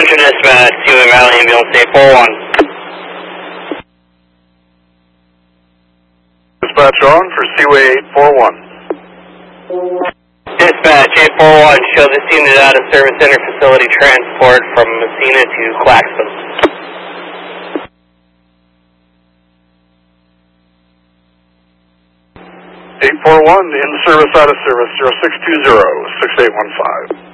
Central Dispatch, Seaway Valley Ambulance 841. Dispatch on for Seaway 841. Dispatch 841, show this unit out of Service Center Facility transport from Messina to Claxton. 841 in service, out of service, 0620-6815.